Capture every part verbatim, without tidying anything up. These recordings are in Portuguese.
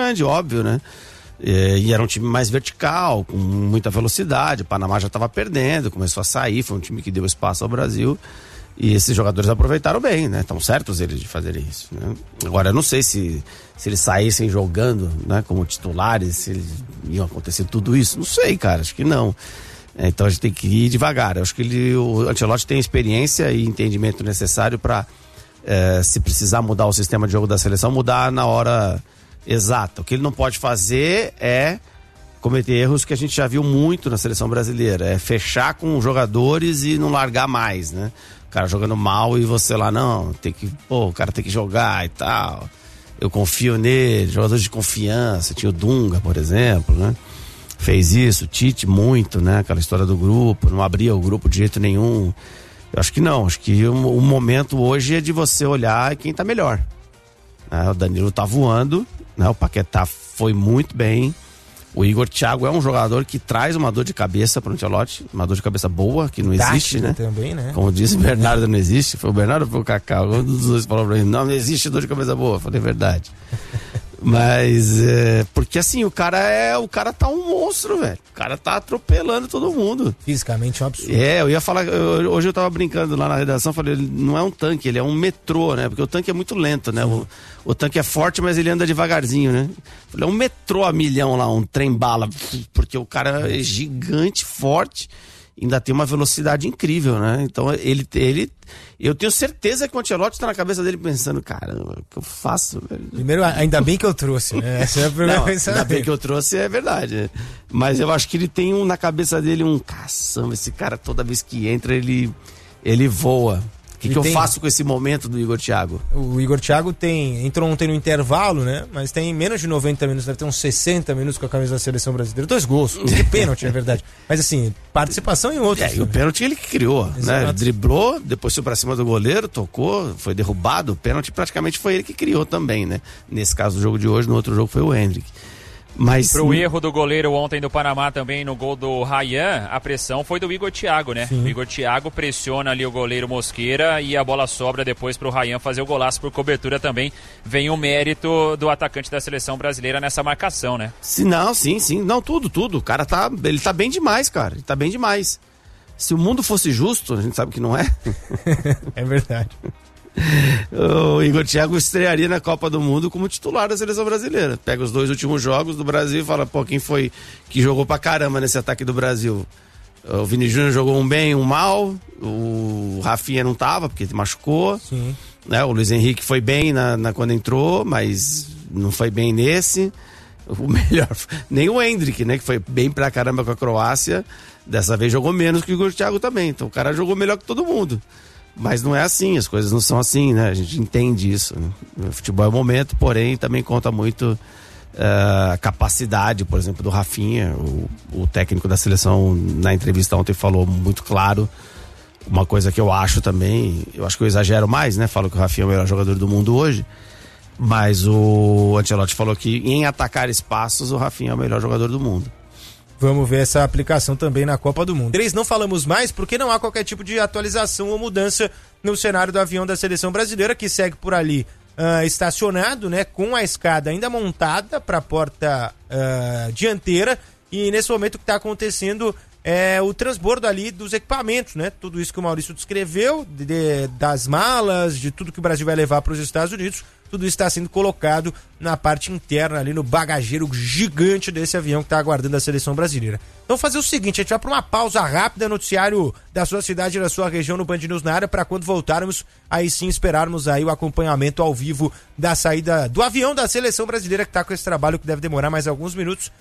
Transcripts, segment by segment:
grande, óbvio, né? E, e era um time mais vertical, com muita velocidade. O Panamá já estava perdendo, começou a sair, foi um time que deu espaço ao Brasil. E esses jogadores aproveitaram bem, né? Estão certos eles de fazerem isso, né? Agora, eu não sei se, se eles saíssem jogando, né, como titulares, se eles iam acontecer tudo isso. Não sei, cara, acho que não. É, então a gente tem que ir devagar. Eu acho que ele, o Ancelotti tem experiência e entendimento necessário para, é, se precisar mudar o sistema de jogo da seleção, mudar na hora exata. O que ele não pode fazer é cometer erros que a gente já viu muito na seleção brasileira. É fechar com os jogadores e não largar mais, né? O cara jogando mal e você lá, não, tem que, pô, o cara tem que jogar e tal. Eu confio nele, jogadores de confiança, tinha o Dunga, por exemplo, né? Fez isso, Tite muito, né? Aquela história do grupo, não abria o grupo de jeito nenhum. Eu acho que não, acho que o, o momento hoje é de você olhar quem tá melhor. Né? O Danilo tá voando, né? O Paquetá foi muito bem. O Igor Thiago é um jogador que traz uma dor de cabeça para o Ancelotti, uma dor de cabeça boa, que não existe, né? Também, né? Como disse o Bernardo, não existe. Foi o Bernardo ou foi o Kaká? Um dos dois falou pra mim, não, não existe dor de cabeça boa. Eu falei, verdade. Mas, é, porque assim, o cara é, o cara tá um monstro, velho. O cara tá atropelando todo mundo. Fisicamente é um absurdo. É, eu ia falar, eu, hoje eu tava brincando lá na redação, falei, ele não é um tanque, ele é um metrô, né? Porque o tanque é muito lento, né? O, o tanque é forte, mas ele anda devagarzinho, né? Falei, é um metrô a milhão lá, um trem-bala, porque o cara é gigante, forte, ainda tem uma velocidade incrível, né? Então ele, ele eu tenho certeza que o Ancelotti tá na cabeça dele pensando, caramba, o que eu faço, velho? Primeiro, ainda bem que eu trouxe, né? Essa é a primeira coisa. Ainda bem que eu trouxe, é verdade, né? Mas eu acho que ele tem um, na cabeça dele um, caçamba, esse cara toda vez que entra, ele, ele voa. O que, que eu tem... faço com esse momento do Igor Thiago? O Igor Thiago tem, entrou ontem no intervalo, né? Mas tem menos de noventa minutos, deve ter uns sessenta minutos com a camisa da seleção brasileira. Dois gols, que pênalti, é verdade. Mas assim, participação em outros. É, e o pênalti ele que criou, exato, né? Ele driblou, depois foi pra cima do goleiro, tocou, foi derrubado. O pênalti praticamente foi ele que criou também, né? Nesse caso do jogo de hoje, no outro jogo foi o Hendrick. Mas pro erro do goleiro ontem do Panamá também no gol do Ryan, a pressão foi do Igor Thiago, né? Sim. O Igor Thiago pressiona ali o goleiro Mosqueira e a bola sobra depois pro Ryan fazer o golaço por cobertura também. Vem o mérito do atacante da seleção brasileira nessa marcação, né? Sim, não, sim, sim. Não, tudo, tudo. O cara tá, ele tá bem demais, cara. Ele tá bem demais. Se o mundo fosse justo, a gente sabe que não é. É verdade. O Igor Thiago estrearia na Copa do Mundo como titular da seleção brasileira. Pega os dois últimos jogos do Brasil e fala, pô, quem foi que jogou pra caramba nesse ataque do Brasil? O Vini Júnior jogou um bem, um mal. O Rafinha não tava, porque machucou. Sim. Né? O Luiz Henrique foi bem na, na, quando entrou, mas não foi bem nesse. O melhor, nem o Hendrick, né? Que foi bem pra caramba com a Croácia. Dessa vez jogou menos que o Igor Thiago também. Então o cara jogou melhor que todo mundo. Mas não é assim, as coisas não são assim, né? A gente entende isso, né? O futebol é o momento, porém também conta muito uh, a capacidade, por exemplo, do Rafinha. O, o técnico da seleção na entrevista ontem falou muito claro uma coisa que eu acho também, eu acho que eu exagero mais, né? Falo que o Rafinha é o melhor jogador do mundo hoje, mas o Ancelotti falou que em atacar espaços o Rafinha é o melhor jogador do mundo. Vamos ver essa aplicação também na Copa do Mundo. Três, não falamos mais porque não há qualquer tipo de atualização ou mudança no cenário do avião da seleção brasileira, que segue por ali uh, estacionado, né, com a escada ainda montada para a porta uh, dianteira, e nesse momento o que está acontecendo é o transbordo ali dos equipamentos, né? Tudo isso que o Maurício descreveu, de, de, das malas, de tudo que o Brasil vai levar para os Estados Unidos, tudo isso está sendo colocado na parte interna ali no bagageiro gigante desse avião que está aguardando a seleção brasileira. Então fazer o seguinte, a gente vai para uma pausa rápida, noticiário da sua cidade e da sua região no Band News na área, para quando voltarmos, aí sim esperarmos aí o acompanhamento ao vivo da saída do avião da seleção brasileira, que está com esse trabalho que deve demorar mais alguns minutos.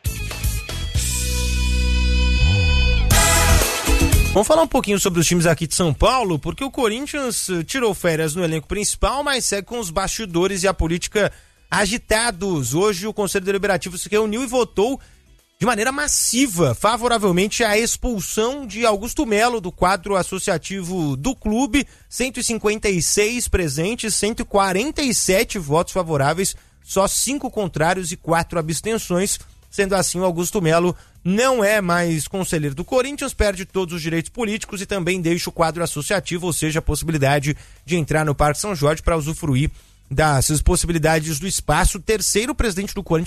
Vamos falar um pouquinho sobre os times aqui de São Paulo, porque o Corinthians tirou férias no elenco principal, mas segue com os bastidores e a política agitados. Hoje o Conselho Deliberativo se reuniu e votou de maneira massiva, favoravelmente, à expulsão de Augusto Melo do quadro associativo do clube. cento e cinquenta e seis presentes, cento e quarenta e sete votos favoráveis, só cinco contrários e quatro abstenções. Sendo assim, o Augusto Melo não é mais conselheiro do Corinthians, perde todos os direitos políticos e também deixa o quadro associativo, ou seja, a possibilidade de entrar no Parque São Jorge para usufruir das possibilidades do espaço. O terceiro presidente do Corinthians